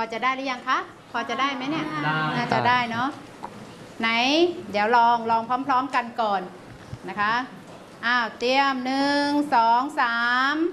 อจะได้หรือยังคะพอจะได้ไหมเนี่ยได้น่าจะได้เนาะไหนเดี๋ยวลองพร้อมๆกันก่อนนะคะอ้าวเตรียม1 2 3